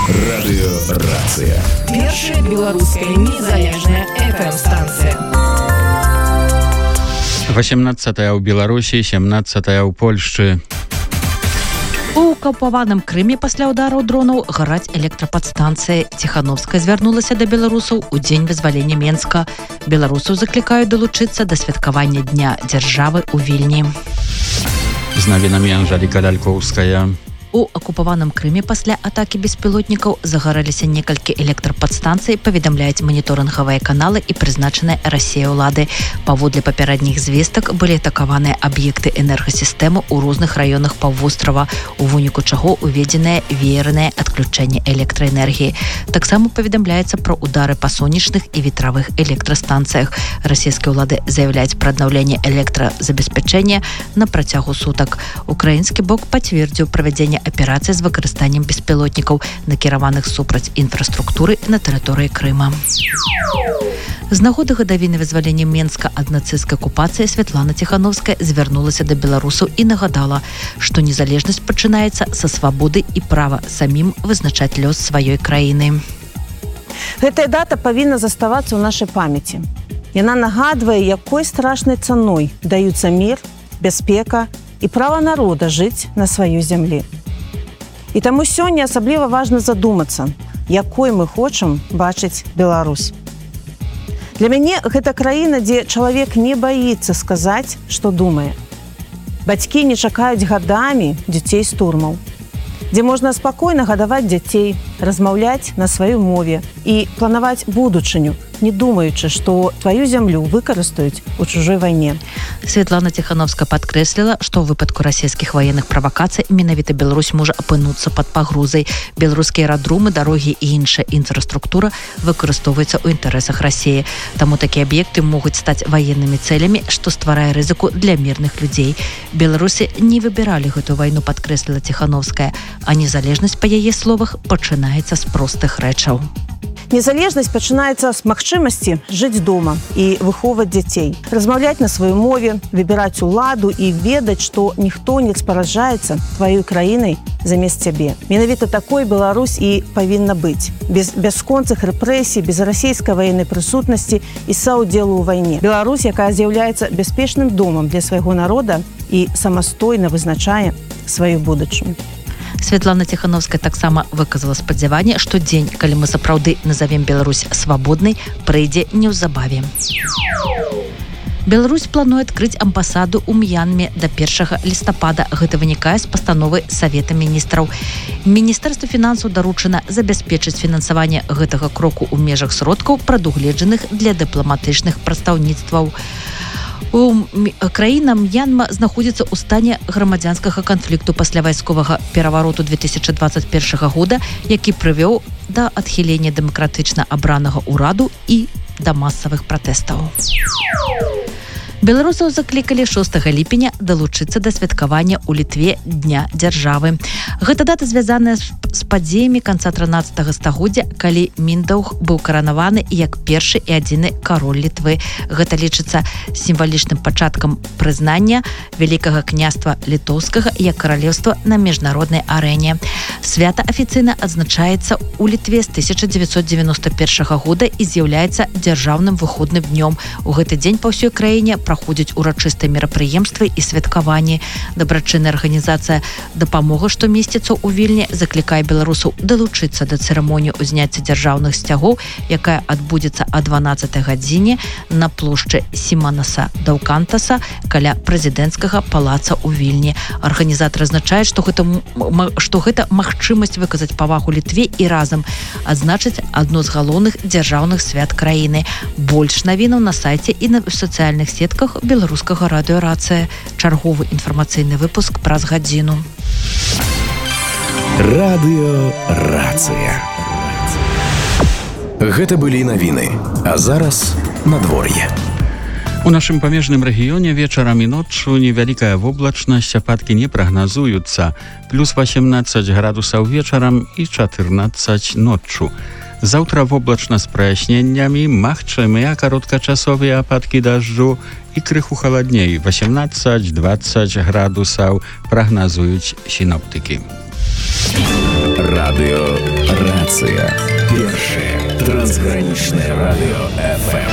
Радыёрацыя. Першая беларуская незалежная FM-станцыя. 18 ў Беларусі, 17 ў Польшчы. У акупаваным Крыме пасля удараў дронаў гараць электрападстанцыя. Ціхановская звярнулася да беларусаў у дзень вызвалення Менска. Беларусаў заклікаюць далучыцца да святкавання Дня дзяржавы ў Вільні. З навінамі Анжэліка Лялькоўская. У акупаваным Крыме пасля атакі беспілотнікаў загараліся некалькі электрападстанцый, паведамляюць маніторынгавыя каналы і прызначаныя Расіяй улады. Паводле папярэдніх звестак былі атакаваныя аб'екты энергасістэмы ў розных раёнах паўвострава, у выніку чаго уведзенае веернае адключэнне электраэнергіі. Таксама паведамляецца пра удары па сонечных і ветравых электрастанцыях. Расійскія ўлады заяўляюць пра аднаўленне электразабеспячэння на працягу сутак. Украінскі бок пацвердзіў правядзенне аперацыі з выкарыстаннем беспілотнікаў, накіраваных супраць інфраструктуры на тэрыторыі Крыма. З нагоды гадавіны вызвалення Менска ад нацысцкай акупацыі Святлана Ціхановская звярнулася да беларусаў і нагадала, што незалежнасць пачынаецца са свабоды і права самім вызначаць лёс сваёй краіны. Гэтая дата павінна заставацца ў нашай памяці. Яна нагадвае, якой страшнай цаной даюцца мір, бяспека і права народа жыць на сваёй зямлі. І таму сёння асабліва важна задумацца, якой мы хочам бачыць Беларусь. Для мяне гэта краіна, дзе чалавек не баіцца сказаць, што думае. Бацькі не чакаюць гадамі дзяцей з турмаў, дзе можна спакойна гадаваць дзяцей, размаўляць на сваёй мове і планаваць будучыню, не думаючы, што тваю зямлю выкарыстаюць у чужой вайне. Святлана Ціхановская падкрэсліла, што ў выпадку расійскіх ваенных правакацый менавіта Беларусь можа апынуцца пад пагрозай. Беларускія аэрадромы, дарогі і іншая інфраструктура выкарыстоўваюцца ў інтарэсах Расіі. Таму такія аб'екты могуць стаць ваеннымі цэлямі, што стварае рызыку для мірных людзей. Беларусі не выбіралі гэтую вайну, падкрэсліла Ціхановская, а незалежнасць, па яе словах, пачынаецца з простых рэчаў. Незалежнасць пачынаецца з магчымасці жыць дома і выхоўваць дзяцей, размаўляць на сваёй мове, выбіраць уладу і ведаць, што ніхто не спараджаецца тваёй краінай замест цябе. Менавіта такой Беларусь і павінна быць. Без бясконцых рэпрэсій, без расійскай ваеннай прысутнасці і саўдзелу ў вайне. Беларусь, якая з'яўляецца бяспечным домам для свайго народа і самастойна вызначае сваю будучыню. Святлана Ціхановская таксама выказала спадзяванне, што дзень, калі мы сапраўды назавем Беларусь свабоднай, прыйдзе неўзабаве. Беларусь плануе адкрыць амбасаду ў М'янме да 1 лістапада. Гэта вынікае з пастановы Савета міністраў. Міністэрству фінансаў даручана забяспечыць фінансаванне гэтага кроку ў межах сродкаў, прадугледжаных для дыпламатычных прадстаўніцтваў. Краіна М'янма знаходзіцца ў стане грамадзянскага канфлікту пасля вайсковага перавароту 2021 года, які прывёў да адхілення дэмакратычна абранага ўраду і да масавых пратэстаў. Беларусаў заклікалі 6 ліпеня далучыцца да святкавання ў Літве Дня дзяржавы. Гэта дата звязаная з падзеямі канца 13 стагоддзя, калі Міндаўг быў каранаваны як першы і адзіны кароль Літвы. Гэта лічыцца сімвалічным пачаткам прызнання Вялікага княства літоўскага як каралеўства на міжнароднай арэне. Свята афіцыйна адзначаецца ў Літве з 1991 года і з'яўляецца дзяржаўным выходным днём. У гэты дзень па ўсёй краіне праходзяць урачыстыя мерапрыемствы і святкаванні. Дабрачынная арганізацыя «Дапамога», што месціцца ў Вільні, заклікае беларусаў далучыцца да цырымоніі ўзняцця дзяржаўных сцягоў, якая адбудзецца о 12 гадзіне на плошчы Сіманаса Даўкантаса каля прэзідэнцкага палаца ў Вільні. Арганізатары азначаюць, што гэта магчымасць выказаць павагу Літве і разам адзначыць адно з галоўных дзяржаўных свят краіны. Больш навінаў на сайце і на сацыяльных сетках беларускага радыёрацыя. Чарговы інфармацыйны выпуск праз гадзіну. Радыёрацыя. Гэта былі навіны, а зараз надвор'е. У нашым памежным рэгіёне вечарам і ноччу невялікая воблачнасць, ападкі не прагназуюцца. Плюс 18 градусаў вечарам і 14 ноччу. Заўтра воблачна з праясненнямі, магчымыя кароткачасовыя ападкі дажджу і крыху халадней, 18-20 градусаў, прагназуюць сіноптыкі. Радыё Рация. Першее трансграничное радио ФМ.